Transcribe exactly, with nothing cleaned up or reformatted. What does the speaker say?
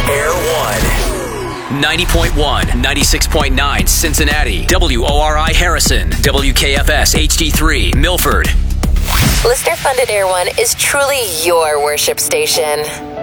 Air One. ninety point one, ninety-six point nine Cincinnati, W O R I Harrison, W K F S H D three Milford. Listener-funded Air One is truly your worship station.